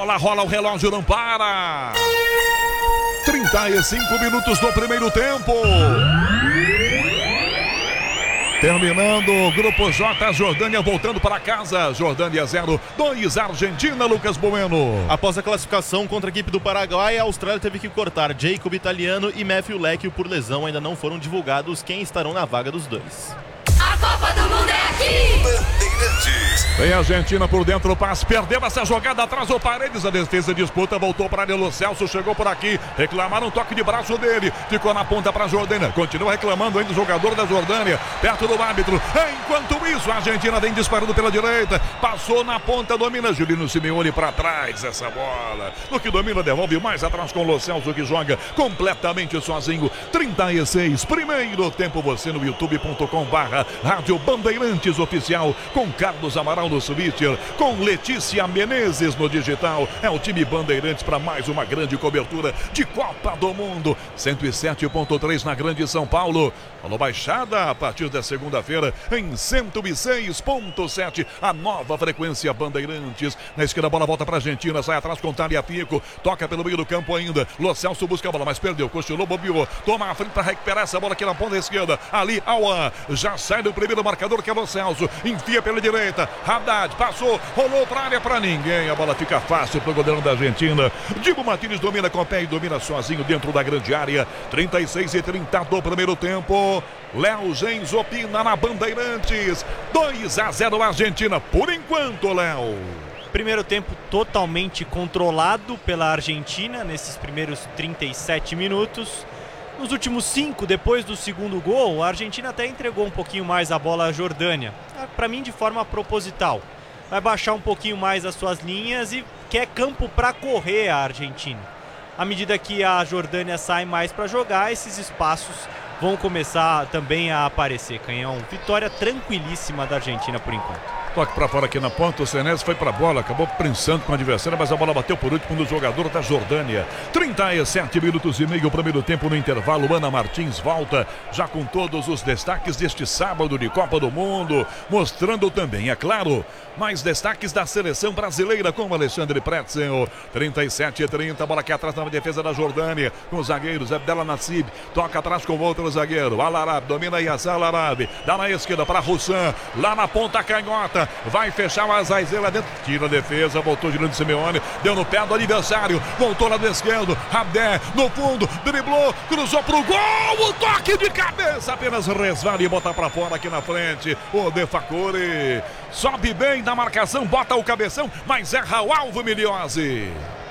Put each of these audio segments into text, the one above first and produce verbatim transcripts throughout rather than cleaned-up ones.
Rola, rola, o relógio não para. trinta e cinco minutos do primeiro tempo. Terminando o Grupo J, Jordânia voltando para casa. Jordânia zero, dois Argentina, Lucas Bueno. Após a classificação contra a equipe do Paraguai, a Austrália teve que cortar Jacob Italiano e Matthew Leckie por lesão. Ainda não foram divulgados quem estarão na vaga dos dois. A Copa do Mundo é aqui! Bandeirantes. Vem a Argentina por dentro, o passe, perdeu essa jogada, atrás o Paredes, a defesa disputa, voltou para ele, o Celso chegou por aqui, reclamaram um toque de braço dele, ficou na ponta para a Jordânia, continua reclamando ainda o jogador da Jordânia, perto do árbitro. Enquanto isso, a Argentina vem disparando pela direita, passou na ponta, domina Juliano Simeone para trás, essa bola, no que domina, devolve mais atrás com o Lo Celso, que joga completamente sozinho. Trinta e seis, primeiro tempo, você no youtube ponto com barra Rádio Bandeirantes Oficial, com Carlos Amaral no Switcher, com Letícia Menezes no digital. É o time Bandeirantes para mais uma grande cobertura de Copa do Mundo. cento e sete ponto três na Grande São Paulo. Falou baixada a partir da segunda-feira em cento e seis ponto sete, a nova frequência Bandeirantes. Na esquerda a bola volta para a Argentina, sai atrás com Tagliafico, toca pelo meio do campo ainda. Lo Celso busca a bola, mas perdeu, cochilou, bobeou, toma a frente para recuperar essa bola aqui na ponta esquerda. Ali, Aouan, já sai do primeiro marcador que é Lo Celso, enfia pela direita. Haddad passou, rolou para a área para ninguém. A bola fica fácil para o goleirão da Argentina. Dibu Martínez domina com o pé e domina sozinho dentro da grande área. trinta e seis e trinta do primeiro tempo. Léo Gens opina na Bandeirantes. dois a zero Argentina por enquanto, Léo. Primeiro tempo totalmente controlado pela Argentina nesses primeiros trinta e sete minutos. Nos últimos cinco, depois do segundo gol, a Argentina até entregou um pouquinho mais a bola à Jordânia. Para mim, de forma proposital. Vai baixar um pouquinho mais as suas linhas e quer campo para correr a Argentina. À medida que a Jordânia sai mais para jogar, esses espaços vão começar também a aparecer. Canhão, vitória tranquilíssima da Argentina por enquanto. Toque para fora aqui na ponta, o Senés foi para a bola, acabou prensando com o adversário, mas a bola bateu por último no jogador da Jordânia. trinta e sete minutos e meio, primeiro tempo no intervalo. Ana Martins volta já com todos os destaques deste sábado de Copa do Mundo, mostrando também, é claro, mais destaques da seleção brasileira com o Alexandre Pretzel. trinta e sete e trinta, bola aqui atrás na defesa da Jordânia, com os zagueiros, Abdel Nassib, toca atrás com o outro zagueiro, Al-Arab, domina Yasser Al-Arab, dá na esquerda para Roussan, lá na ponta canhota, vai fechar o Azaizê lá dentro, tira a defesa, voltou girando Simeone, deu no pé do adversário, voltou lá do esquerdo, Abdé no fundo, driblou, cruzou pro gol, o toque de cabeça, apenas resvala e bota pra fora aqui na frente, o De Facuri, sobe bem na marcação, bota o cabeção, mas erra o alvo, Miliose.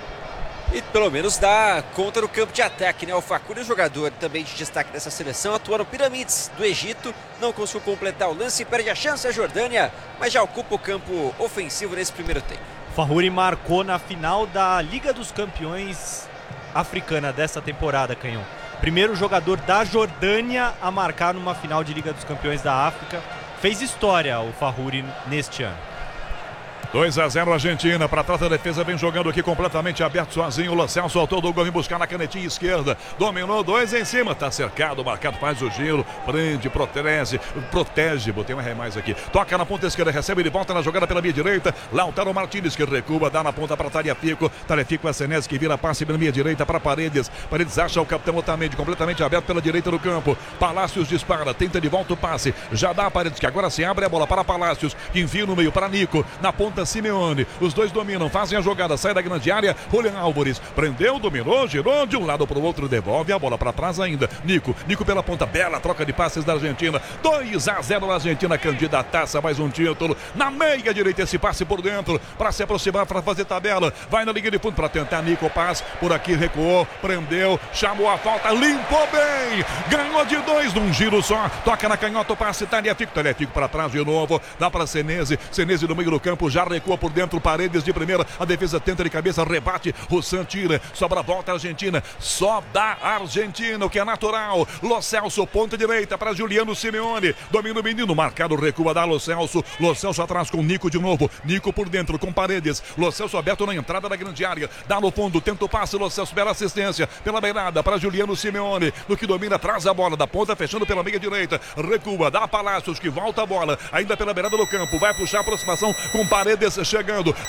E pelo menos dá conta no campo de ataque, né? O Facuri, jogador também de destaque dessa seleção, atua no Piramides do Egito, não conseguiu completar o lance, perde a chance a Jordânia, mas já ocupa o campo ofensivo nesse primeiro tempo. Facuri marcou na final da Liga dos Campeões africana dessa temporada, Canhão. Primeiro jogador da Jordânia a marcar numa final de Liga dos Campeões da África. Fez história o Facuri neste ano. dois a zero Argentina, para trás da defesa, vem jogando aqui completamente aberto sozinho, o Lo Celso soltou do gol, vem buscar na canetinha esquerda, dominou, dois em cima, tá cercado, marcado, faz o giro, prende, protege, protege, botei um R mais aqui, toca na ponta esquerda, recebe, ele volta na jogada pela minha direita, Lautaro Martínez que recua, dá na ponta para Tagliafico, Tagliafico é Senés que vira passe pela minha direita para Paredes, Paredes acha o capitão Otamendi completamente aberto pela direita do campo, Palácios dispara, tenta de volta o passe, já dá a Paredes que agora se abre a bola para Palácios, que envia no meio para Nico, na ponta Simeone, os dois dominam, fazem a jogada, sai da grande área, Julián Álvares, prendeu, dominou, girou de um lado para o outro, devolve a bola para trás ainda, Nico, Nico pela ponta, bela troca de passes da Argentina, dois a zero Argentina, candidataça, mais um título, na meia direita esse passe por dentro, para se aproximar, para fazer tabela, vai na linha de fundo para tentar Nico, passe, por aqui recuou, prendeu, chamou a falta, limpou bem, ganhou de dois num giro só, toca na canhota, o passe, Tagliafico, Tagliafico para trás de novo, dá para Senesi, Senesi no meio do campo, já recua por dentro, Paredes de primeira, a defesa tenta de cabeça, rebate, Roussan tira, sobra a volta a Argentina, só da Argentina, o que é natural, Lo Celso, ponta direita para Juliano Simeone, domina o menino, marcado, recua da Lo Celso, Lo Celso atrás com Nico de novo, Nico por dentro com Paredes, Lo Celso aberto na entrada da grande área, dá no fundo, tenta o passe, Lo Celso pela assistência, pela beirada para Juliano Simeone, no que domina, traz a bola da ponta, fechando pela meia direita, recua, dá a Palácios que volta a bola, ainda pela beirada do campo, vai puxar a aproximação com Paredes chegando,